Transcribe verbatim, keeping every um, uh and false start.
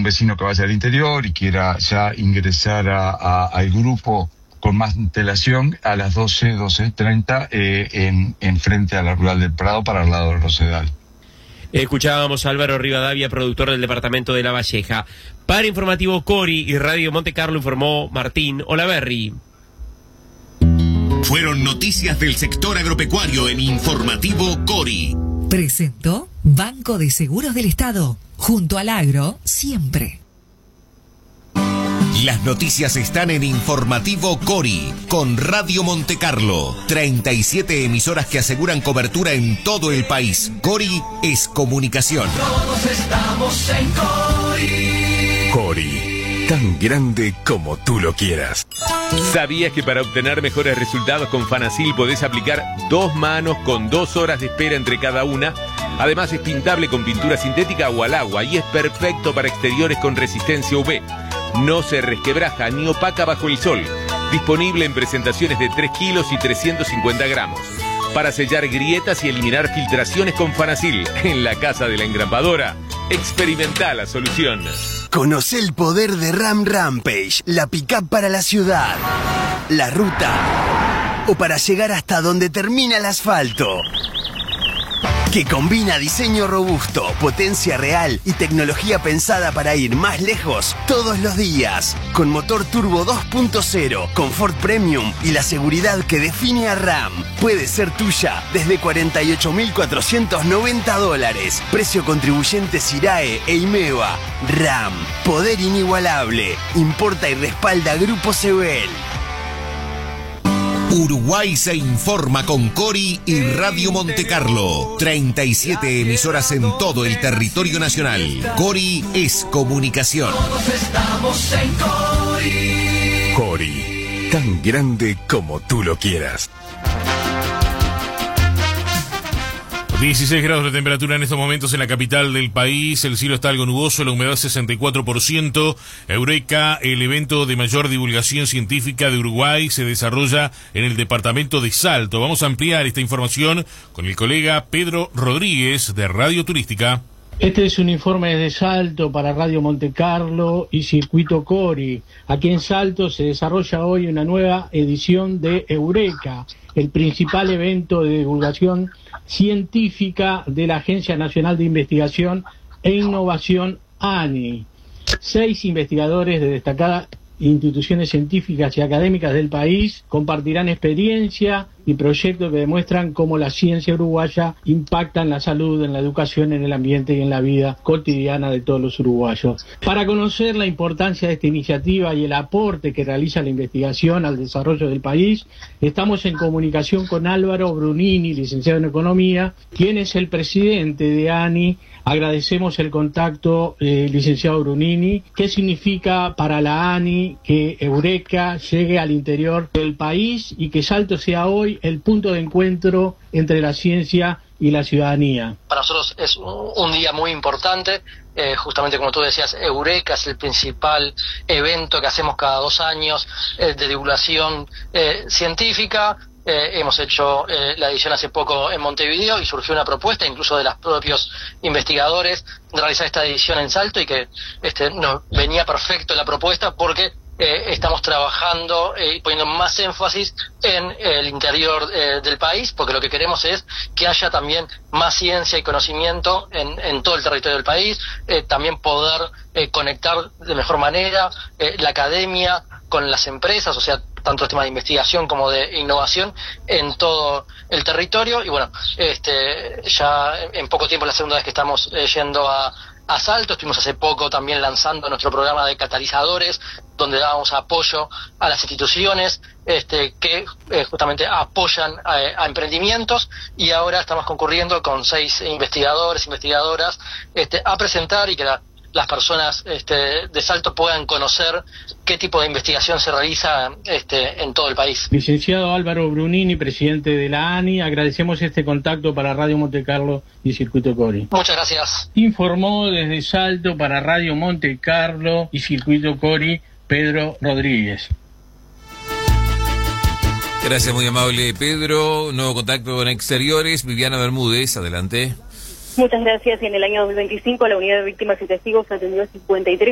vecino que vaya al interior y quiera ya ingresar a, a, al grupo con más antelación, a las doce, doce treinta, eh, en, en frente a la Rural del Prado, para el lado del Rosedal. Escuchábamos a Álvaro Rivadavia, productor del departamento de La Valleja. Para Informativo Cori y Radio Monte Carlo informó Martín Olaverri. Fueron noticias del sector agropecuario en Informativo Cori. Presentó Banco de Seguros del Estado. Junto al agro, siempre. Las noticias están en Informativo Cori, con Radio Monte Carlo. treinta y siete emisoras que aseguran cobertura en todo el país. Cori es comunicación. Todos estamos en Cori. Cori, tan grande como tú lo quieras. ¿Sabías que para obtener mejores resultados con Fanasil podés aplicar dos manos con dos horas de espera entre cada una? Además es pintable con pintura sintética o al agua y es perfecto para exteriores con resistencia U V. No se resquebraja ni opaca bajo el sol. Disponible en presentaciones de tres kilos y trescientos cincuenta gramos. Para sellar grietas y eliminar filtraciones con Fanasil. En la casa de la engrapadora, experimenta la solución. Conoce el poder de Ram Rampage, la pick-up para la ciudad, la ruta o para llegar hasta donde termina el asfalto. Que combina diseño robusto, potencia real y tecnología pensada para ir más lejos todos los días. Con motor turbo dos punto cero, confort premium y la seguridad que define a Ram. Puede ser tuya desde cuarenta y ocho mil cuatrocientos noventa dólares. Precio contribuyente SIRAE e IMEVA. Ram, poder inigualable. Importa y respalda Grupo Sebel. Uruguay se informa con Cori y Radio Monte Carlo. treinta y siete emisoras en todo el territorio nacional. Cori es comunicación. Todos estamos en Cori. Cori, tan grande como tú lo quieras. dieciséis grados de temperatura en estos momentos en la capital del país. El cielo está algo nuboso, la humedad sesenta y cuatro por ciento. Eureka, el evento de mayor divulgación científica de Uruguay, se desarrolla en el departamento de Salto. Vamos a ampliar esta información con el colega Pedro Rodríguez de Radio Turística. Este es un informe desde Salto para Radio Monte Carlo y Circuito Cori. Aquí en Salto se desarrolla hoy una nueva edición de Eureka, el principal evento de divulgación científica de la Agencia Nacional de Investigación e Innovación A N I. Seis investigadores de destacadas instituciones científicas y académicas del país compartirán experiencia y proyectos que demuestran cómo la ciencia uruguaya impacta en la salud, en la educación, en el ambiente y en la vida cotidiana de todos los uruguayos. Para conocer la importancia de esta iniciativa y el aporte que realiza la investigación al desarrollo del país, estamos en comunicación con Álvaro Brunini, licenciado en Economía, quien es el presidente de A N I. Agradecemos el contacto, eh, licenciado Brunini. ¿Qué significa para la A N I que Eureka llegue al interior del país y que Salto sea hoy el punto de encuentro entre la ciencia y la ciudadanía? Para nosotros es un, un día muy importante. Eh, justamente como tú decías, Eureka es el principal evento que hacemos cada dos años eh, de divulgación eh, científica. Eh, hemos hecho eh, la edición hace poco en Montevideo y surgió una propuesta incluso de los propios investigadores de realizar esta edición en Salto, y que este nos venía perfecto la propuesta porque eh, estamos trabajando y eh, poniendo más énfasis en el interior eh, del país, porque lo que queremos es que haya también más ciencia y conocimiento en, en todo el territorio del país, eh, también poder eh, conectar de mejor manera eh, la academia con las empresas, o sea, tanto el tema de investigación como de innovación en todo el territorio. Y bueno, este ya en poco tiempo es la segunda vez que estamos eh, yendo a, a Salto. Estuvimos hace poco también lanzando nuestro programa de catalizadores, donde dábamos apoyo a las instituciones este que eh, justamente apoyan a, a emprendimientos, y ahora estamos concurriendo con seis investigadores, investigadoras, este a presentar y que la las personas este, de Salto puedan conocer qué tipo de investigación se realiza este, en todo el país. Licenciado Álvaro Brunini, presidente de la A N I, agradecemos este contacto para Radio Monte Carlo y Circuito Cori. Muchas gracias. Informó desde Salto para Radio Monte Carlo y Circuito Cori, Pedro Rodríguez. Gracias, muy amable Pedro. Nuevo contacto en exteriores, Viviana Bermúdez, adelante. Muchas gracias. En el año dos mil veinticinco, la Unidad de Víctimas y Testigos atendió a cincuenta y tres